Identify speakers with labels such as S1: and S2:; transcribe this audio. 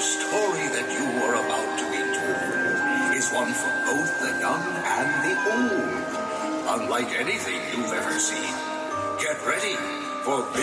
S1: story that you are about to be told is one for both the young and the old. Unlike anything you've ever seen. Get ready for